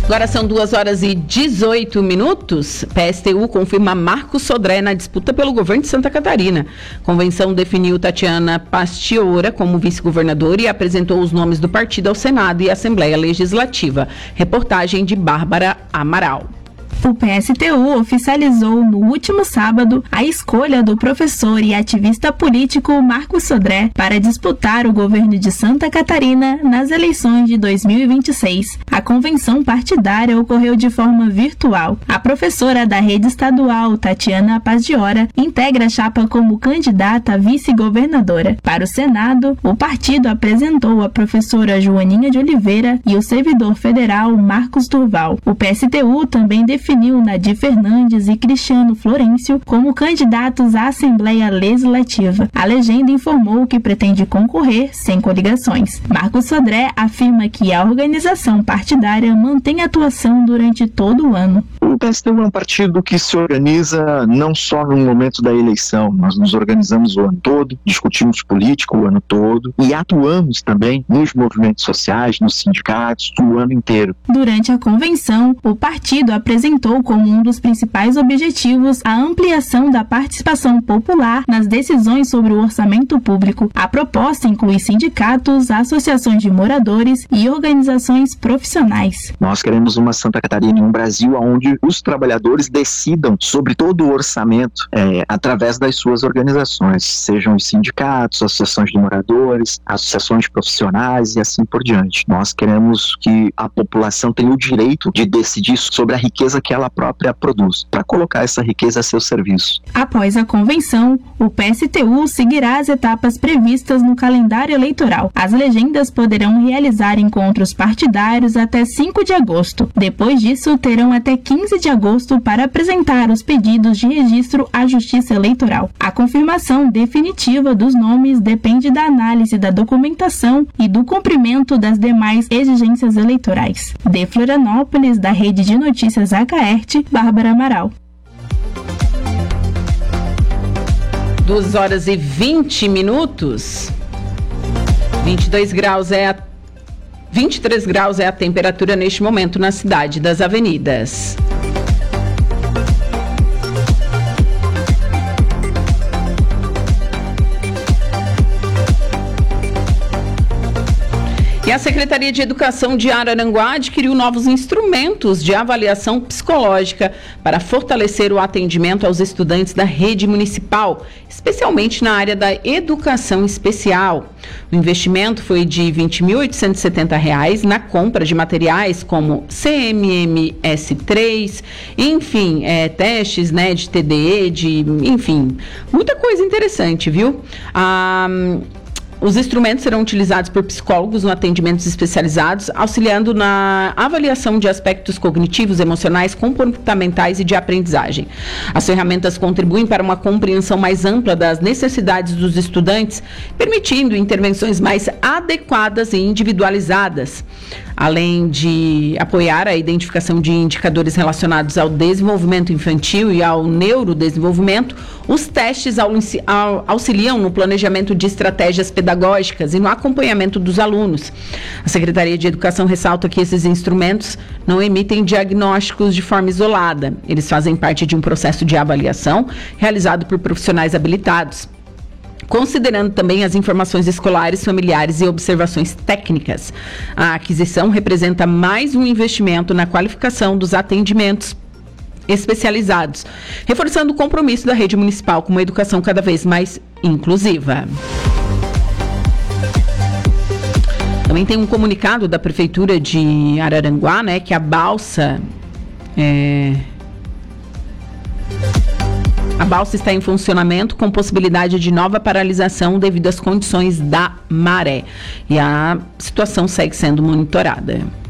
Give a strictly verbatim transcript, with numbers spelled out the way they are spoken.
Agora são duas horas e dezoito minutos. P S T U confirma Marcos Sodré na disputa pelo governo de Santa Catarina. Convenção definiu Tatiana Pastiora como vice-governadora e apresentou os nomes do partido ao Senado e Assembleia Legislativa. Reportagem de Bárbara Amaral. O P S T U oficializou no último sábado a escolha do professor e ativista político Marcos Sodré para disputar o governo de Santa Catarina nas eleições de dois mil e vinte e seis. A convenção partidária ocorreu de forma virtual. A professora da rede estadual, Tatiana Pastiora, integra a chapa como candidata a vice-governadora. Para o Senado, o partido apresentou a professora Joaninha de Oliveira e o servidor federal Marcos Durval. O P S T U também definiu definiu Nadir Fernandes e Cristiano Florencio como candidatos à Assembleia Legislativa. A legenda informou que pretende concorrer sem coligações. Marcos Sodré afirma que a organização partidária mantém atuação durante todo o ano. O P S T U é um partido que se organiza não só no momento da eleição, nós nos organizamos o ano todo, discutimos política o ano todo e atuamos também nos movimentos sociais, nos sindicatos, o ano inteiro. Durante a convenção, o partido apresentou como um dos principais objetivos a ampliação da participação popular nas decisões sobre o orçamento público. A proposta inclui sindicatos, associações de moradores e organizações profissionais. Nós queremos uma Santa Catarina e um Brasil onde os trabalhadores decidam sobre todo o orçamento é, através das suas organizações, sejam os sindicatos, associações de moradores, associações profissionais e assim por diante. Nós queremos que a população tenha o direito de decidir sobre a riqueza que ela própria produz, para colocar essa riqueza a seu serviço. Após a convenção, o P S T U seguirá as etapas previstas no calendário eleitoral. As legendas poderão realizar encontros partidários até cinco de agosto. Depois disso, terão até quinze de agosto para apresentar os pedidos de registro à Justiça Eleitoral. A confirmação definitiva dos nomes depende da análise da documentação e do cumprimento das demais exigências eleitorais. De Florianópolis, da Rede de Notícias A K E R T, Bárbara Amaral. duas horas e vinte minutos. vinte e dois graus é a vinte e três graus é a temperatura neste momento na cidade das avenidas. E a Secretaria de Educação de Araranguá adquiriu novos instrumentos de avaliação psicológica para fortalecer o atendimento aos estudantes da rede municipal, especialmente na área da educação especial. O investimento foi de vinte mil oitocentos e setenta reais na compra de materiais como C M M S três, enfim, é, testes, né, de T D E, de, enfim, muita coisa interessante, viu? Ah, Os instrumentos serão utilizados por psicólogos no atendimentos especializados, auxiliando na avaliação de aspectos cognitivos, emocionais, comportamentais e de aprendizagem. As ferramentas contribuem para uma compreensão mais ampla das necessidades dos estudantes, permitindo intervenções mais adequadas e individualizadas. Além de apoiar a identificação de indicadores relacionados ao desenvolvimento infantil e ao neurodesenvolvimento, os testes auxiliam no planejamento de estratégias pedagógicas e no acompanhamento dos alunos. A Secretaria de Educação ressalta que esses instrumentos não emitem diagnósticos de forma isolada. Eles fazem parte de um processo de avaliação realizado por profissionais habilitados, considerando também as informações escolares, familiares e observações técnicas. A aquisição representa mais um investimento na qualificação dos atendimentos especializados, reforçando o compromisso da rede municipal com uma educação cada vez mais inclusiva. Também tem um comunicado da Prefeitura de Araranguá, né, que a balsa é... A balsa está em funcionamento com possibilidade de nova paralisação devido às condições da maré. E a situação segue sendo monitorada.